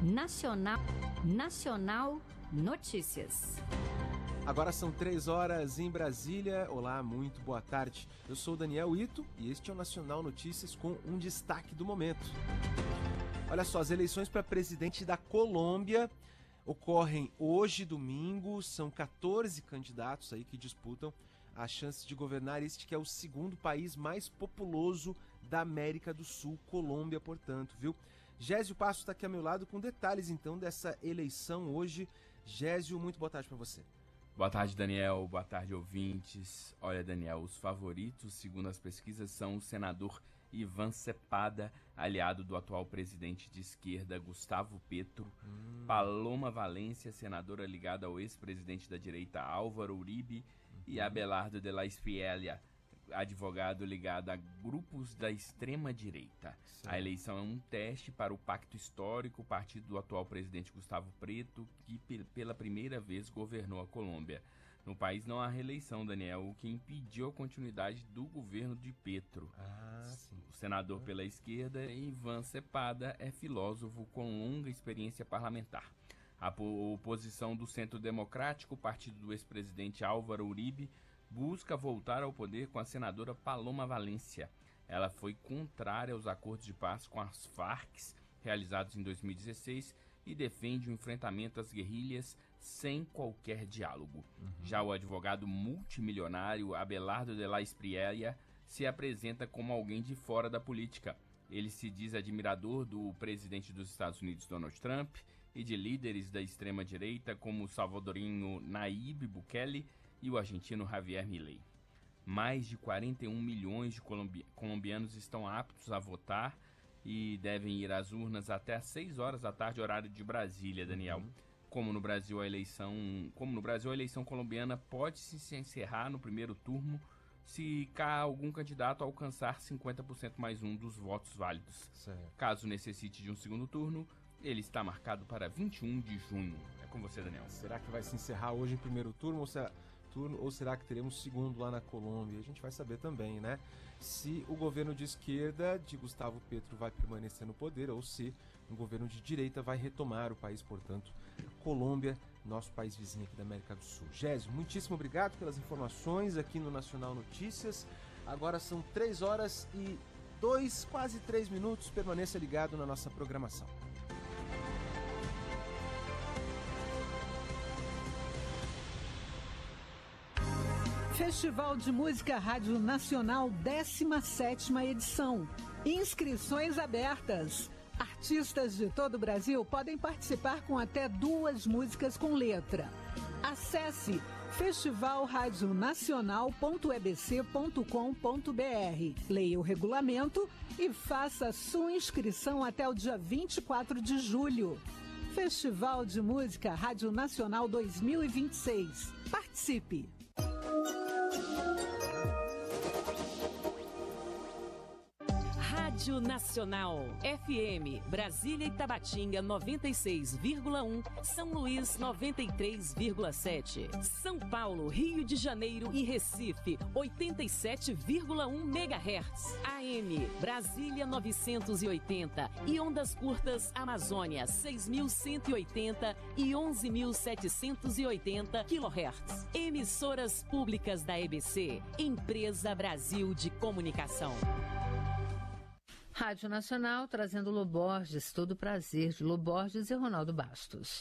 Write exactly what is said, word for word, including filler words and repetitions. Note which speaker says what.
Speaker 1: Nacional, Nacional Notícias.
Speaker 2: Agora são três horas em Brasília. Olá, muito boa tarde. Eu sou o Daniel Ito e este é o Nacional Notícias com um destaque do momento. Olha só, as eleições para presidente da Colômbia ocorrem hoje, domingo. São quatorze candidatos aí que disputam a chance de governar este que é o segundo país mais populoso da América do Sul, Colômbia, portanto, viu? Gésio Passo está aqui ao meu lado com detalhes, então, dessa eleição hoje. Gésio, muito boa tarde para você.
Speaker 3: Boa tarde, Daniel. Boa tarde, ouvintes. Olha, Daniel, os favoritos, segundo as pesquisas, são o senador Iván Cepeda, aliado do atual presidente de esquerda Gustavo Petro, hum. Paloma Valencia, senadora ligada ao ex-presidente da direita Álvaro Uribe, uhum. e Abelardo de la Espriella, advogado ligado a grupos da extrema-direita. A eleição é um teste para o pacto histórico, o partido do atual presidente Gustavo Petro, que pela primeira vez governou a Colômbia. No país não há reeleição, Daniel, o que impediu a continuidade do governo de Petro.
Speaker 2: Ah, sim.
Speaker 3: O senador pela esquerda, Iván Cepeda, é filósofo com longa experiência parlamentar. A oposição do Centro Democrático, o partido do ex-presidente Álvaro Uribe, busca voltar ao poder com a senadora Paloma Valencia. Ela foi contrária aos acordos de paz com as Farc, realizados em dois mil e dezesseis, e defende o enfrentamento às guerrilhas sem qualquer diálogo. Uhum. Já o advogado multimilionário Abelardo de la Espriella se apresenta como alguém de fora da política. Ele se diz admirador do presidente dos Estados Unidos, Donald Trump, e de líderes da extrema-direita como o salvadorinho Nayib Bukele e o argentino Javier Milei. Mais de quarenta e um milhões de colombi- colombianos estão aptos a votar e devem ir às urnas até às seis horas da tarde, horário de Brasília, Daniel. Uhum. Como no Brasil a eleição, como no Brasil a eleição colombiana pode se encerrar no primeiro turno se algum candidato alcançar cinquenta por cento mais um dos votos válidos.
Speaker 2: Certo.
Speaker 3: Caso necessite de um segundo turno, ele está marcado para vinte e um de junho. É com você, Daniel.
Speaker 2: Será que vai se encerrar hoje em primeiro turno ou será, turno, ou será que teremos segundo lá na Colômbia? A gente vai saber também, né? Se o governo de esquerda de Gustavo Petro vai permanecer no poder ou se um governo de direita vai retomar o país, portanto, Colômbia, nosso país vizinho aqui da América do Sul. Gésio, muitíssimo obrigado pelas informações aqui no Nacional Notícias. Agora são três horas e dois, quase três minutos. Permaneça ligado na nossa programação.
Speaker 4: Festival de Música Rádio Nacional, décima sétima edição. Inscrições abertas. Artistas de todo o Brasil podem participar com até duas músicas com letra. Acesse festival rádio nacional ponto e b c ponto com ponto b r. Leia o regulamento e faça sua inscrição até o dia vinte e quatro de julho. Festival de Música Rádio Nacional dois mil e vinte e seis. Participe!
Speaker 5: Rádio Nacional, F M, Brasília e Tabatinga noventa e seis vírgula um, São Luís noventa e três vírgula sete, São Paulo, Rio de Janeiro e Recife oitenta e sete vírgula um megahertz, A M, Brasília novecentos e oitenta e ondas curtas Amazônia seis mil cento e oitenta e onze mil setecentos e oitenta quilohertz. Emissoras públicas da E B C, Empresa Brasil de Comunicação.
Speaker 1: Rádio Nacional trazendo Lô Borges, todo o prazer de Lô Borges e Ronaldo Bastos.